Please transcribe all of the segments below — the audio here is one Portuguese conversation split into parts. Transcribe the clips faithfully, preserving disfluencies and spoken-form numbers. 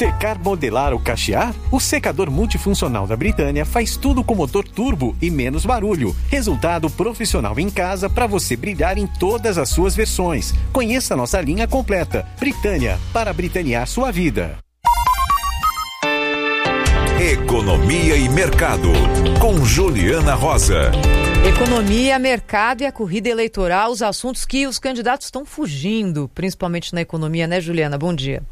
Secar, modelar ou cachear? O secador multifuncional da Britânia faz tudo com motor turbo e menos barulho. Resultado profissional em casa para você brilhar em todas as suas versões. Conheça nossa linha completa. Britânia, para britanear sua vida. Economia e Mercado, com Juliana Rosa. Economia, mercado e a corrida eleitoral, os assuntos que os candidatos estão fugindo, principalmente na economia, né, Juliana? Bom dia.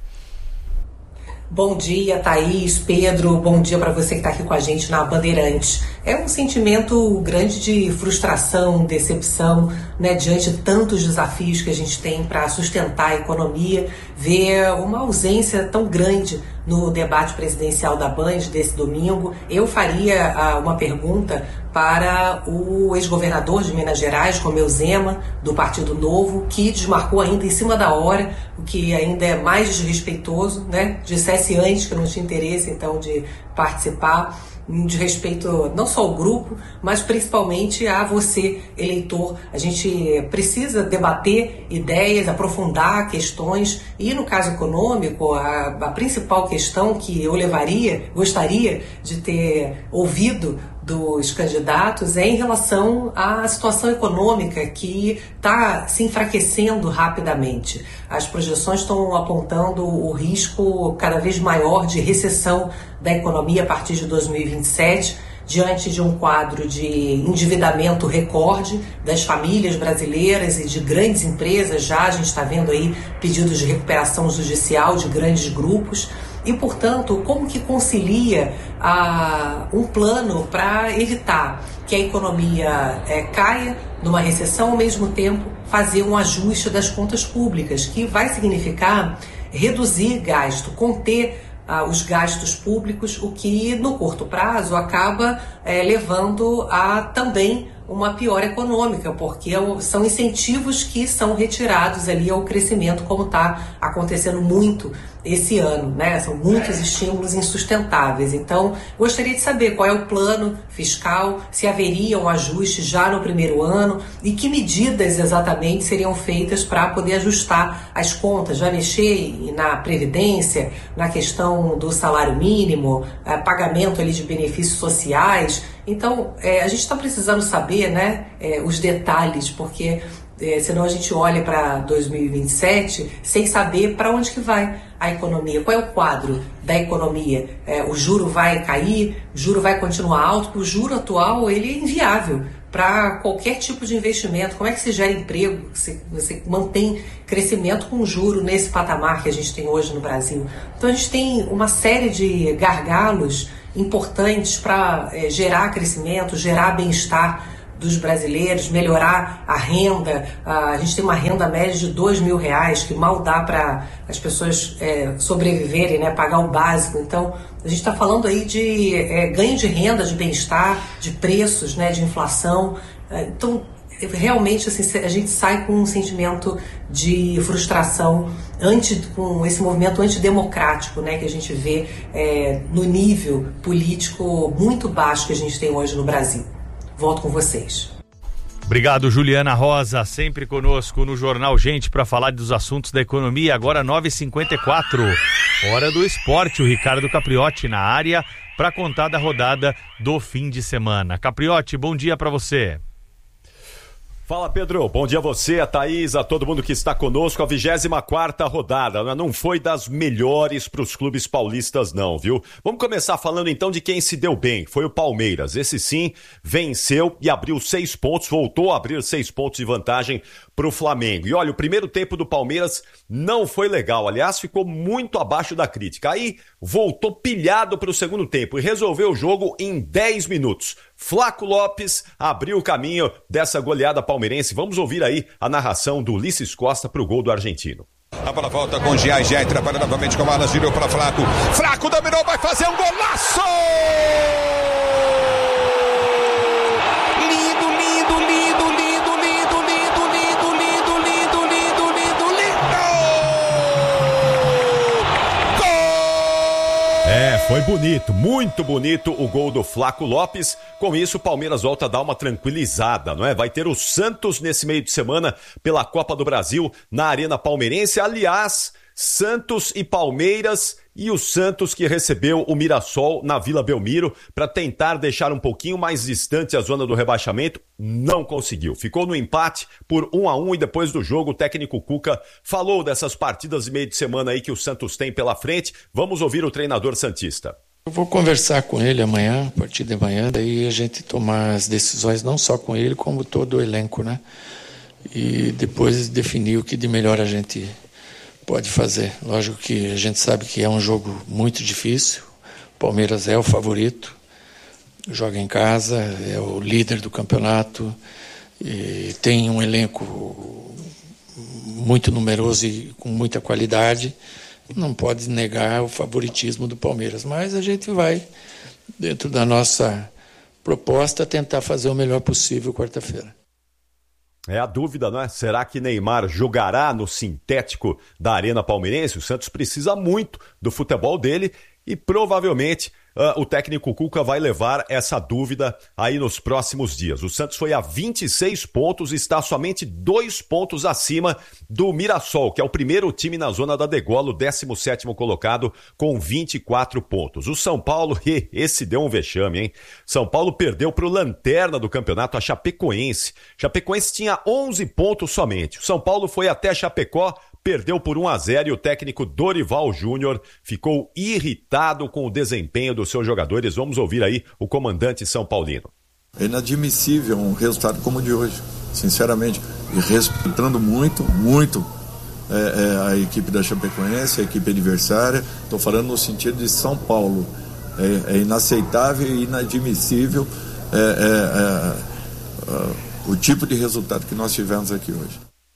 Bom dia, Thaís, Pedro, bom dia para você que está aqui com a gente na Bandeirantes. É um sentimento grande de frustração, decepção, né, diante de tantos desafios que a gente tem para sustentar a economia, ver uma ausência tão grande no debate presidencial da Band desse domingo. Eu faria ah, uma pergunta para o ex-governador de Minas Gerais, Romeu Zema, do Partido Novo, que desmarcou ainda em cima da hora, o que ainda é mais desrespeitoso, né? Dissesse antes que não tinha interesse, então, de participar, de respeito não só ao grupo, mas principalmente a você, eleitor. A gente precisa debater ideias, aprofundar questões e, no caso econômico, a, a principal questão que eu levaria, gostaria de ter ouvido dos candidatos é em relação à situação econômica que está se enfraquecendo rapidamente. As projeções estão apontando o risco cada vez maior de recessão da economia a partir de dois mil e vinte e sete, diante de um quadro de endividamento recorde das famílias brasileiras e de grandes empresas. Já a gente está vendo aí pedidos de recuperação judicial de grandes grupos. E, portanto, como que concilia ah, um plano para evitar que a economia eh, caia numa recessão, ao mesmo tempo fazer um ajuste das contas públicas, que vai significar reduzir gasto, conter ah, os gastos públicos, o que no curto prazo acaba eh, levando a também uma piora econômica, porque são incentivos que são retirados ali ao crescimento, como está acontecendo muito esse ano, né? São muitos estímulos insustentáveis. Então, gostaria de saber qual é o plano fiscal, se haveria um ajuste já no primeiro ano e que medidas exatamente seriam feitas para poder ajustar as contas, já mexer na previdência, na questão do salário mínimo, pagamento ali de benefícios sociais. Então, é, a gente está precisando saber, né, é, os detalhes, porque é, senão a gente olha para dois mil e vinte e sete sem saber para onde que vai a economia, qual é o quadro da economia. É, o juro vai cair, o juro vai continuar alto, porque o juro atual ele é inviável para qualquer tipo de investimento. Como é que se gera emprego, você, você mantém crescimento com juro nesse patamar que a gente tem hoje no Brasil? Então a gente tem uma série de gargalos importantes para é, gerar crescimento, gerar bem-estar dos brasileiros, melhorar a renda. A gente tem uma renda média de dois mil reais, que mal dá para as pessoas é, sobreviverem, né, pagar o básico. Então, a gente está falando aí de é, ganho de renda, de bem-estar, de preços, né, de inflação. Então, realmente, assim, a gente sai com um sentimento de frustração anti, com esse movimento antidemocrático, né, que a gente vê é, no nível político muito baixo que a gente tem hoje no Brasil. Volto com vocês. Obrigado, Juliana Rosa, sempre conosco no Jornal Gente para falar dos assuntos da economia. Agora nove e cinquenta e quatro, hora do esporte. O Ricardo Capriotti na área para contar da rodada do fim de semana. Capriotti, bom dia para você. Fala, Pedro, bom dia a você, a Thaís, a todo mundo que está conosco. A vigésima quarta rodada não foi das melhores para os clubes paulistas não, viu? Vamos começar falando então de quem se deu bem, foi o Palmeiras. Esse sim venceu e abriu seis pontos, voltou a abrir seis pontos de vantagem para o Flamengo. E olha, o primeiro tempo do Palmeiras não foi legal, aliás, ficou muito abaixo da crítica. Aí voltou pilhado para o segundo tempo e resolveu o jogo em dez minutos. Flaco Lopes abriu o caminho dessa goleada palmeirense. Vamos ouvir aí a narração do Ulisses Costa para o gol do argentino. A bola volta com Gia, Gia trabalha novamente com o Alas, girou para Flaco. Flaco dominou, vai fazer um golaço! Lindo, lindo, lindo, lindo, lindo, lindo, lindo, lindo, lindo, lindo, lindo, lindo! Gol! É, foi bonito, muito bonito o gol do Flaco Lopes. Com isso, o Palmeiras volta a dar uma tranquilizada, não é? Vai ter o Santos nesse meio de semana pela Copa do Brasil na Arena Palmeirense. Aliás, Santos e Palmeiras e o Santos, que recebeu o Mirassol na Vila Belmiro para tentar deixar um pouquinho mais distante a zona do rebaixamento, não conseguiu. Ficou no empate por um a um e depois do jogo o técnico Cuca falou dessas partidas de meio de semana aí que o Santos tem pela frente. Vamos ouvir o treinador santista. Eu vou conversar com ele amanhã, a partir de amanhã, daí a gente tomar as decisões não só com ele, como todo o elenco, né? E depois definir o que de melhor a gente pode fazer. Lógico que a gente sabe que é um jogo muito difícil. O Palmeiras é o favorito, joga em casa, é o líder do campeonato, e tem um elenco muito numeroso e com muita qualidade. Não pode negar o favoritismo do Palmeiras, mas a gente vai, dentro da nossa proposta, tentar fazer o melhor possível quarta-feira. É a dúvida, não é? Será que Neymar jogará no sintético da Arena Palmeirense? O Santos precisa muito do futebol dele e provavelmente uh, o técnico Cuca vai levar essa dúvida aí nos próximos dias. O Santos foi a vinte e seis pontos e está somente dois pontos acima do Mirassol, que é o primeiro time na zona da degola, o décimo sétimo colocado com vinte e quatro pontos. O São Paulo, esse deu um vexame, hein? São Paulo perdeu para o lanterna do campeonato, a Chapecoense. Chapecoense tinha onze pontos somente. O São Paulo foi até Chapecó, perdeu por um a zero e o técnico Dorival Júnior ficou irritado com o desempenho dos seus jogadores. Vamos ouvir aí o comandante São Paulino. É inadmissível um resultado como o de hoje, sinceramente, e respeitando muito, muito é, é, a equipe da Chapecoense, a equipe adversária. Estou falando no sentido de São Paulo. É, é inaceitável e inadmissível é, é, é, é, o tipo de resultado que nós tivemos aqui hoje.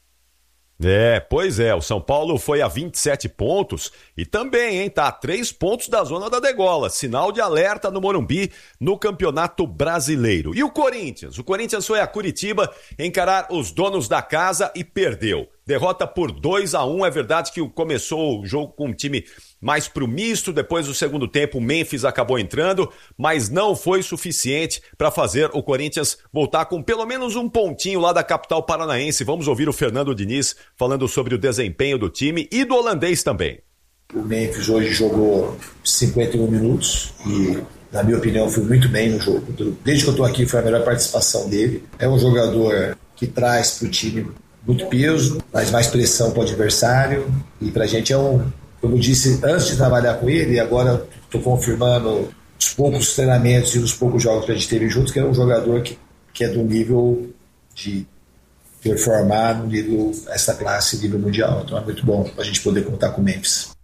É, pois é, o São Paulo foi a vinte e sete pontos e também, hein, tá a três pontos da zona da degola, sinal de alerta no Morumbi no Campeonato Brasileiro. E o Corinthians? O Corinthians foi a Curitiba encarar os donos da casa e perdeu. Derrota por dois a um, é verdade que começou o jogo com um time mais pro misto, depois do segundo tempo o Memphis acabou entrando, mas não foi suficiente para fazer o Corinthians voltar com pelo menos um pontinho lá da capital paranaense. Vamos ouvir o Fernando Diniz falando sobre o desempenho do time e do holandês também. O Memphis hoje jogou cinquenta e um minutos e, na minha opinião, foi muito bem no jogo. Desde que eu estou aqui foi a melhor participação dele. É um jogador que traz pro time muito peso, traz mais pressão para o adversário e para a gente é um, como eu disse antes de trabalhar com ele, e agora estou confirmando os poucos treinamentos e os poucos jogos que a gente teve juntos, que é um jogador que, que é do nível de performar no nível, essa classe, nível mundial. Então é muito bom a gente poder contar com o Memphis.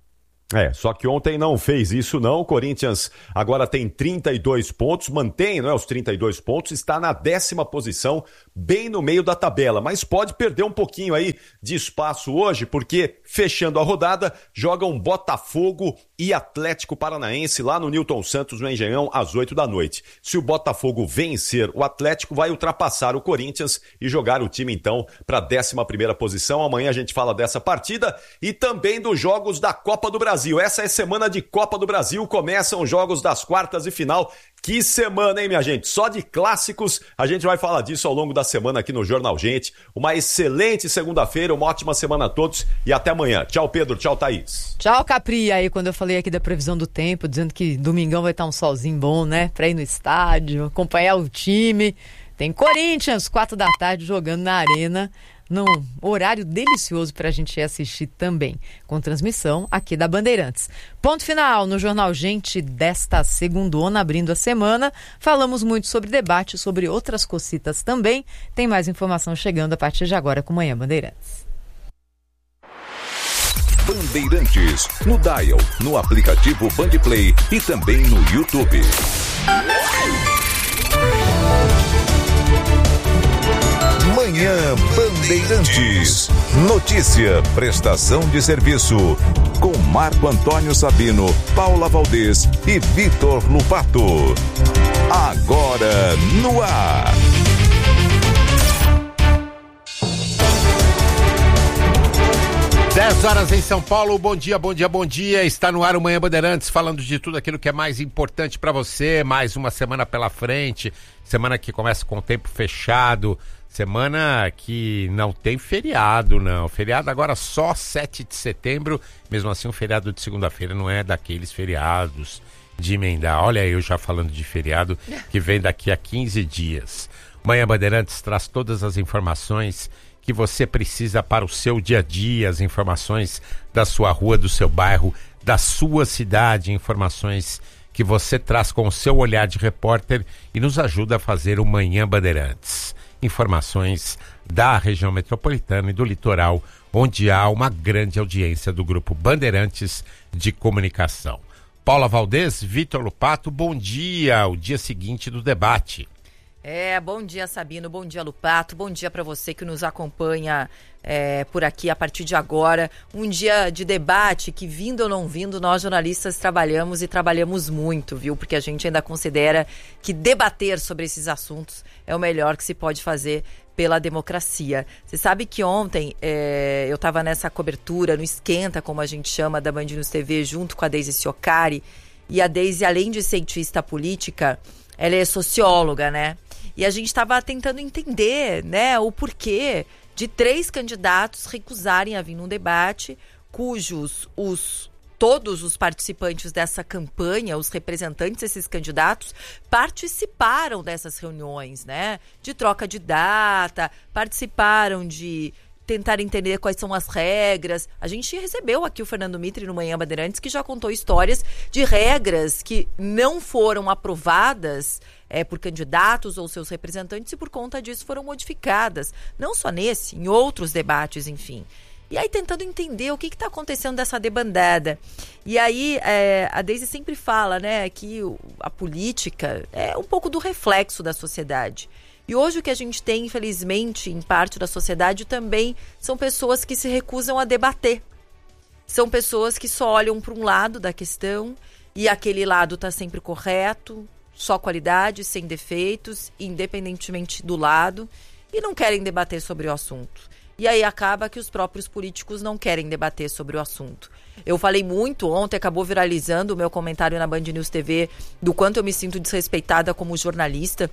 É, só que ontem não fez isso não, o Corinthians agora tem trinta e dois pontos, mantém, não é, os trinta e dois pontos, está na décima posição, bem no meio da tabela, mas pode perder um pouquinho aí de espaço hoje, porque fechando a rodada, jogam Botafogo e Atlético Paranaense lá no Newton Santos, no Engenhão, às oito da noite. Se o Botafogo vencer o Atlético, vai ultrapassar o Corinthians e jogar o time então para a décima primeira posição. Amanhã a gente fala dessa partida e também dos jogos da Copa do Brasil. Essa é semana de Copa do Brasil, começam os jogos das quartas de final. Que semana, hein, minha gente? Só de clássicos, a gente vai falar disso ao longo da semana aqui no Jornal Gente. Uma excelente segunda-feira, uma ótima semana a todos e até amanhã. Tchau, Pedro. Tchau, Thaís. Tchau, Capri. Aí, quando eu falei aqui da previsão do tempo, dizendo que domingão vai estar um solzinho bom, né? Pra ir no estádio, acompanhar o time. Tem Corinthians, quatro da tarde, jogando na Arena, num horário delicioso para a gente assistir também, com transmissão aqui da Bandeirantes. Ponto final no Jornal Gente desta segundona, abrindo a semana. Falamos muito sobre debate, sobre outras cocitas também. Tem mais informação chegando a partir de agora com Manhã Bandeirantes. Bandeirantes, no Dial, no aplicativo Bandplay e também no YouTube. Manhã Bandeirantes. Notícia, prestação de serviço. Com Marco Antônio Sabino, Paula Valdez e Vitor Lupato. Agora no ar. dez horas em São Paulo, bom dia, bom dia, bom dia. Está no ar o Manhã Bandeirantes, falando de tudo aquilo que é mais importante para você. Mais uma semana pela frente, semana que começa com o tempo fechado, Semana que não tem feriado, não. Feriado agora só sete de setembro. Mesmo assim, o feriado de segunda-feira não é daqueles feriados de emendar. Olha eu já falando de feriado que vem daqui a quinze dias. Manhã Bandeirantes traz todas as informações que você precisa para o seu dia a dia, as informações da sua rua, do seu bairro, da sua cidade, informações que você traz com o seu olhar de repórter e nos ajuda a fazer o Manhã Bandeirantes. Informações da região metropolitana e do litoral, onde há uma grande audiência do Grupo Bandeirantes de Comunicação. Paula Valdez, Vitor Lupato, bom dia, o dia seguinte do debate. É, bom dia, Sabino, bom dia, Lupato, bom dia para você que nos acompanha é, por aqui a partir de agora. Um dia de debate que, vindo ou não vindo, nós jornalistas trabalhamos e trabalhamos muito, viu? Porque a gente ainda considera que debater sobre esses assuntos é o melhor que se pode fazer pela democracia. Você sabe que ontem é, eu estava nessa cobertura, no Esquenta, como a gente chama, da Band News T V, junto com a Deise Ciocari, e a Deise, além de cientista política, ela é socióloga, né? E a gente estava tentando entender, né, o porquê de três candidatos recusarem a vir num debate cujos os, todos os participantes dessa campanha, os representantes desses candidatos, participaram dessas reuniões, né, de troca de data, participaram de tentar entender quais são as regras. A gente recebeu aqui o Fernando Mitre no Manhã Bandeirantes, que já contou histórias de regras que não foram aprovadas é, por candidatos ou seus representantes e por conta disso foram modificadas. Não só nesse, em outros debates, enfim. E aí tentando entender o que está acontecendo dessa debandada. E aí é, a Deise sempre fala, né, que a política é um pouco do reflexo da sociedade. E hoje o que a gente tem, infelizmente, em parte da sociedade também são pessoas que se recusam a debater. São pessoas que só olham para um lado da questão e aquele lado está sempre correto, só qualidade, sem defeitos, independentemente do lado, e não querem debater sobre o assunto. E aí acaba que os próprios políticos não querem debater sobre o assunto. Eu falei muito ontem, acabou viralizando o meu comentário na Band News T V do quanto eu me sinto desrespeitada como jornalista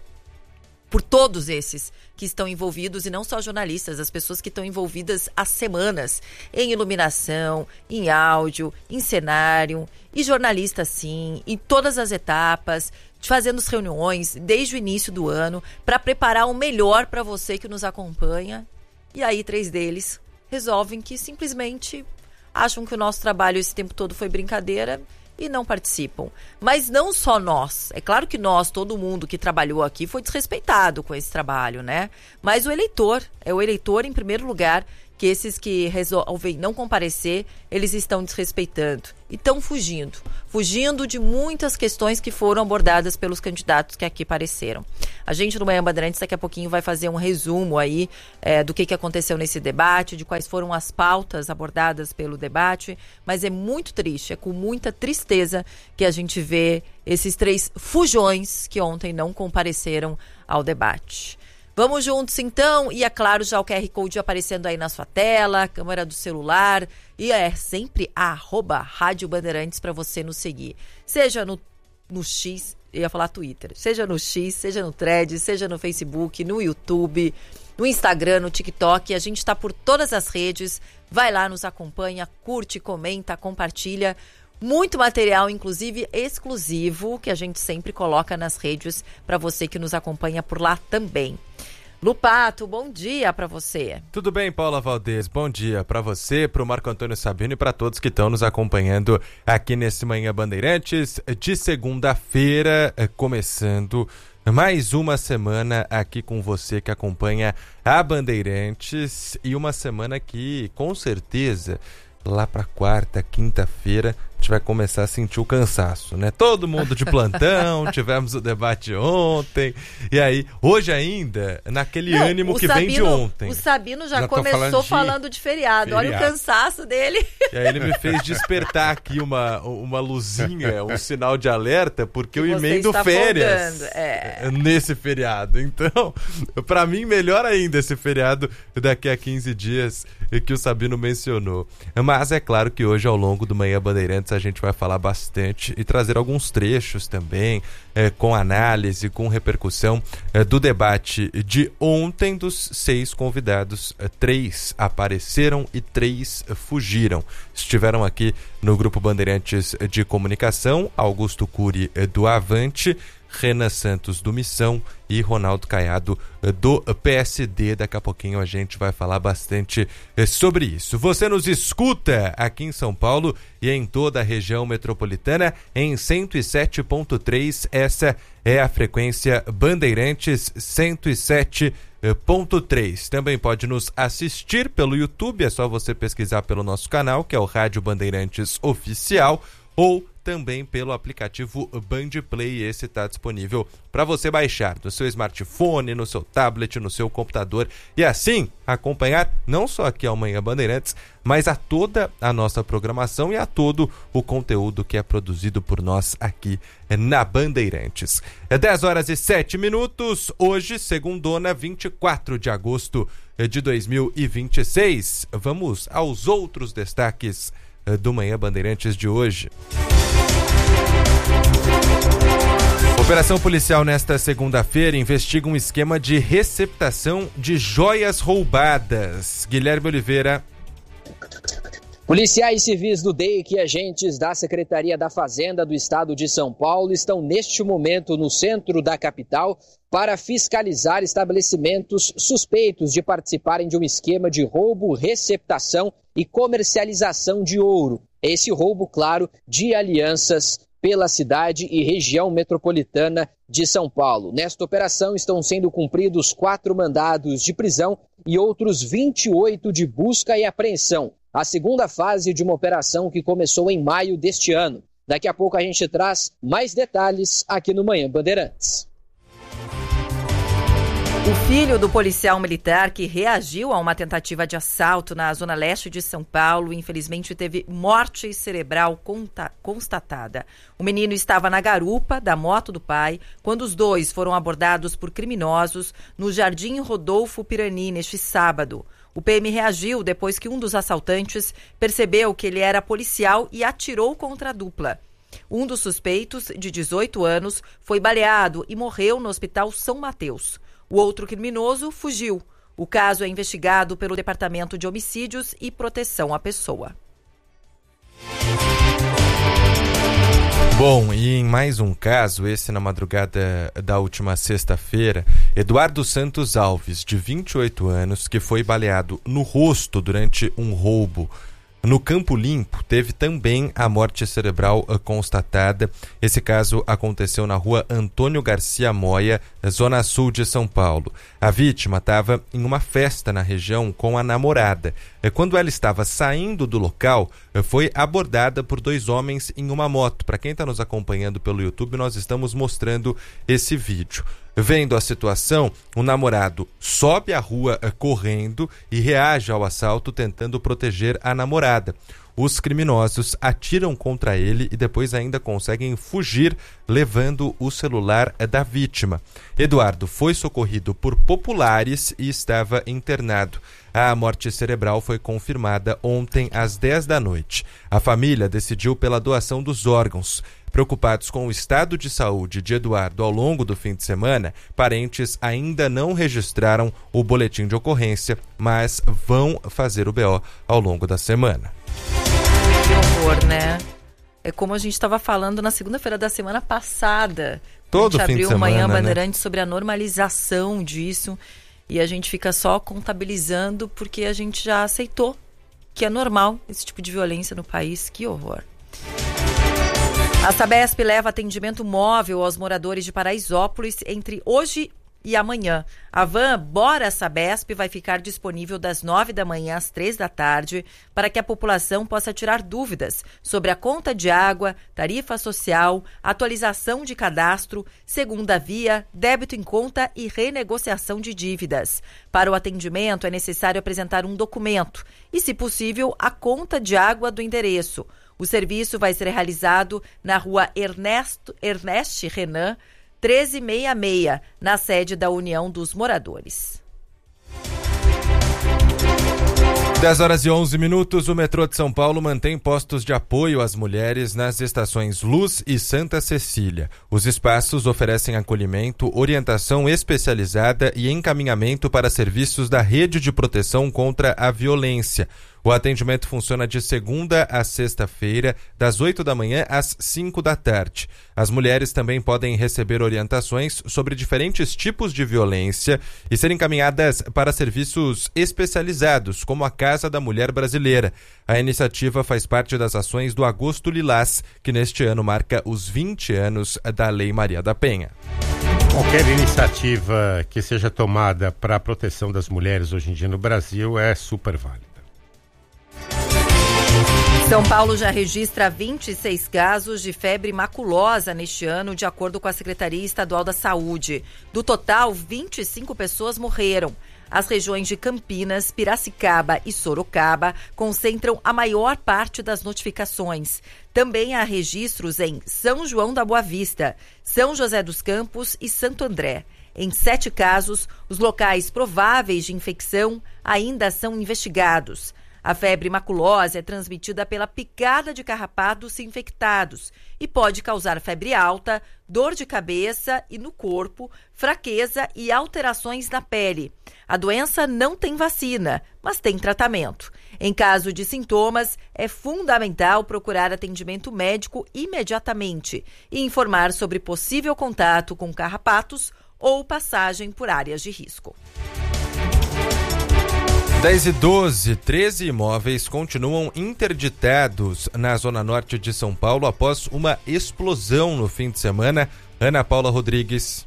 por todos esses que estão envolvidos, e não só jornalistas, as pessoas que estão envolvidas há semanas em iluminação, em áudio, em cenário, e jornalistas sim, em todas as etapas, fazendo as reuniões desde o início do ano, para preparar o melhor para você que nos acompanha. E aí três deles resolvem que simplesmente acham que o nosso trabalho esse tempo todo foi brincadeira e não participam. Mas não só nós. É claro que nós, todo mundo que trabalhou aqui foi desrespeitado com esse trabalho, né? Mas o eleitor, é o eleitor em primeiro lugar, que esses que resolvem não comparecer, eles estão desrespeitando. E estão fugindo. Fugindo de muitas questões que foram abordadas pelos candidatos que aqui apareceram. A gente no Manhã Bandeirantes daqui a pouquinho vai fazer um resumo aí é, do que, que aconteceu nesse debate, de quais foram as pautas abordadas pelo debate, mas é muito triste, é com muita tristeza que a gente vê esses três fujões que ontem não compareceram ao debate. Vamos juntos então, e é claro, já o Q R Code aparecendo aí na sua tela, câmera do celular, e é sempre a arroba Rádio Bandeirantes para você nos seguir. Seja no, no X, eu ia falar Twitter, seja no X, seja no Thread, seja no Facebook, no YouTube, no Instagram, no TikTok, a gente está por todas as redes, vai lá, nos acompanha, curte, comenta, compartilha. Muito material, inclusive exclusivo, que a gente sempre coloca nas redes para você que nos acompanha por lá também. Lupato, bom dia para você. Tudo bem, Paula Valdez? Bom dia para você, para o Marco Antônio Sabino e para todos que estão nos acompanhando aqui nesse Manhã Bandeirantes de segunda-feira, começando mais uma semana aqui com você que acompanha a Bandeirantes, e uma semana que, com certeza, lá para quarta, quinta-feira, a gente vai começar a sentir o cansaço, né? Todo mundo de plantão, tivemos o debate ontem, e aí, hoje ainda, naquele Não, ânimo que Sabino, vem de ontem. O Sabino já, já começou falando de, falando de feriado. feriado, olha o cansaço dele. E aí ele me fez despertar aqui uma, uma luzinha, um sinal de alerta, porque eu emendo férias é. nesse feriado. Então, para mim, melhor ainda esse feriado daqui a quinze dias que o Sabino mencionou. Mas é claro que hoje, ao longo do Manhã Bandeirantes, Bandeirantes a gente vai falar bastante e trazer alguns trechos também, é, com análise, com repercussão é, do debate de ontem. Dos seis convidados, é, três apareceram e três fugiram. Estiveram aqui no Grupo Bandeirantes de Comunicação, Augusto Cury do Avante, Renan Santos do Missão e Ronaldo Caiado do P S D. Daqui a pouquinho a gente vai falar bastante sobre isso. Você nos escuta aqui em São Paulo e em toda a região metropolitana em cento e sete ponto três. Essa é a frequência Bandeirantes cento e sete ponto três. Também pode nos assistir pelo YouTube, é só você pesquisar pelo nosso canal, que é o Rádio Bandeirantes Oficial, ou também pelo aplicativo Band Play. Esse está disponível para você baixar no seu smartphone, no seu tablet, no seu computador e assim acompanhar não só aqui ao Manhã Bandeirantes, mas a toda a nossa programação e a todo o conteúdo que é produzido por nós aqui na Bandeirantes. É dez horas e sete minutos, hoje, segundona, vinte e quatro de agosto de dois mil e vinte e seis. Vamos aos outros destaques do Manhã Bandeirantes de hoje. Operação policial nesta segunda-feira investiga um esquema de receptação de joias roubadas. Guilherme Oliveira. Policiais civis do D E I C e agentes da Secretaria da Fazenda do Estado de São Paulo estão neste momento no centro da capital para fiscalizar estabelecimentos suspeitos de participarem de um esquema de roubo, receptação e comercialização de ouro. Esse roubo, claro, de alianças pela cidade e região metropolitana de São Paulo. Nesta operação estão sendo cumpridos quatro mandados de prisão e outros vinte e oito de busca e apreensão. A segunda fase de uma operação que começou em maio deste ano. Daqui a pouco a gente traz mais detalhes aqui no Manhã Bandeirantes. O filho do policial militar que reagiu a uma tentativa de assalto na zona leste de São Paulo, infelizmente teve morte cerebral constatada. O menino estava na garupa da moto do pai quando os dois foram abordados por criminosos no Jardim Rodolfo Pirani neste sábado. O P M reagiu depois que um dos assaltantes percebeu que ele era policial e atirou contra a dupla. Um dos suspeitos, de dezoito anos, foi baleado e morreu no Hospital São Mateus. O outro criminoso fugiu. O caso é investigado pelo Departamento de Homicídios e Proteção à Pessoa. Bom, e em mais um caso, esse na madrugada da última sexta-feira, Eduardo Santos Alves, de vinte e oito anos, que foi baleado no rosto durante um roubo no Campo Limpo, teve também a morte cerebral constatada. Esse caso aconteceu na rua Antônio Garcia Moya, zona sul de São Paulo. A vítima estava em uma festa na região com a namorada. Quando ela estava saindo do local, foi abordada por dois homens em uma moto. Para quem está nos acompanhando pelo YouTube, nós estamos mostrando esse vídeo. Vendo a situação, o namorado sobe a rua correndo e reage ao assalto tentando proteger a namorada. Os criminosos atiram contra ele e depois ainda conseguem fugir, levando o celular da vítima. Eduardo foi socorrido por populares e estava internado. A morte cerebral foi confirmada ontem às dez da noite. A família decidiu pela doação dos órgãos. Preocupados com o estado de saúde de Eduardo ao longo do fim de semana, parentes ainda não registraram o boletim de ocorrência, mas vão fazer o B O ao longo da semana. Que horror, né? É como a gente estava falando na segunda-feira da semana passada. Todo a gente fim de abriu semana, Manhã né? Bandeirantes sobre a normalização disso e a gente fica só contabilizando porque a gente já aceitou que é normal esse tipo de violência no país. Que horror. A Sabesp leva atendimento móvel aos moradores de Paraisópolis entre hoje e amanhã. A van Bora Sabesp vai ficar disponível das nove da manhã às três da tarde para que a população possa tirar dúvidas sobre a conta de água, tarifa social, atualização de cadastro, segunda via, débito em conta e renegociação de dívidas. Para o atendimento é necessário apresentar um documento e, se possível, a conta de água do endereço. O serviço vai ser realizado na rua Ernesto, Ernest Renan, trezentos e sessenta e seis, na sede da União dos Moradores. dez horas e onze minutos, o metrô de São Paulo mantém postos de apoio às mulheres nas estações Luz e Santa Cecília. Os espaços oferecem acolhimento, orientação especializada e encaminhamento para serviços da rede de proteção contra a violência. O atendimento funciona de segunda a sexta-feira, das oito da manhã às cinco da tarde. As mulheres também podem receber orientações sobre diferentes tipos de violência e serem encaminhadas para serviços especializados, como a Casa da Mulher Brasileira. A iniciativa faz parte das ações do Agosto Lilás, que neste ano marca os vinte anos da Lei Maria da Penha. Qualquer iniciativa que seja tomada para a proteção das mulheres hoje em dia no Brasil é super válida. São Paulo já registra vinte e seis casos de febre maculosa neste ano, de acordo com a Secretaria Estadual da Saúde. Do total, vinte e cinco pessoas morreram. As regiões de Campinas, Piracicaba e Sorocaba concentram a maior parte das notificações. Também há registros em São João da Boa Vista, São José dos Campos e Santo André. Em sete casos, os locais prováveis de infecção ainda são investigados. A febre maculosa é transmitida pela picada de carrapatos infectados e pode causar febre alta, dor de cabeça e no corpo, fraqueza e alterações na pele. A doença não tem vacina, mas tem tratamento. Em caso de sintomas, é fundamental procurar atendimento médico imediatamente e informar sobre possível contato com carrapatos ou passagem por áreas de risco. dez e doze, treze imóveis continuam interditados na zona norte de São Paulo após uma explosão no fim de semana. Ana Paula Rodrigues.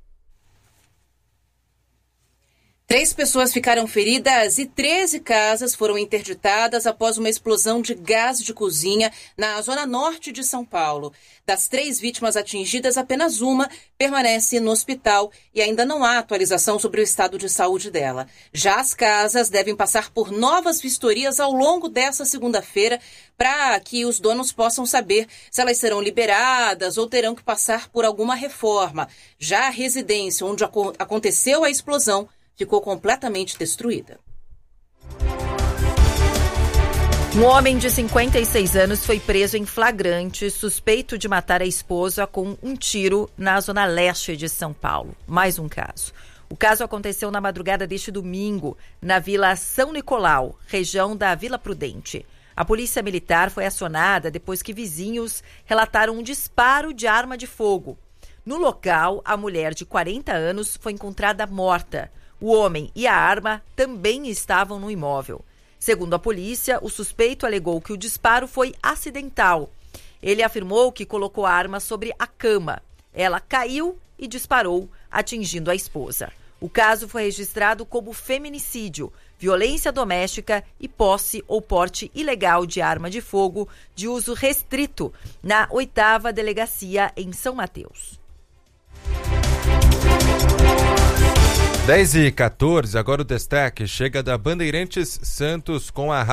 Três pessoas ficaram feridas e treze casas foram interditadas após uma explosão de gás de cozinha na zona norte de São Paulo. Das três vítimas atingidas, apenas uma permanece no hospital e ainda não há atualização sobre o estado de saúde dela. Já as casas devem passar por novas vistorias ao longo dessa segunda-feira para que os donos possam saber se elas serão liberadas ou terão que passar por alguma reforma. Já a residência onde aconteceu a explosão ficou completamente destruída. Um homem de cinquenta e seis anos foi preso em flagrante, suspeito de matar a esposa com um tiro na zona leste de São Paulo. Mais um caso. O caso aconteceu na madrugada deste domingo, na Vila São Nicolau, região da Vila Prudente. A polícia militar foi acionada depois que vizinhos relataram um disparo de arma de fogo. No local, a mulher de quarenta anos foi encontrada morta. O homem e a arma também estavam no imóvel. Segundo a polícia, o suspeito alegou que o disparo foi acidental. Ele afirmou que colocou a arma sobre a cama. Ela caiu e disparou, atingindo a esposa. O caso foi registrado como feminicídio, violência doméstica e posse ou porte ilegal de arma de fogo de uso restrito na oitava Delegacia em São Mateus. dez e quatorze, agora o destaque chega da Bandeirantes Santos com a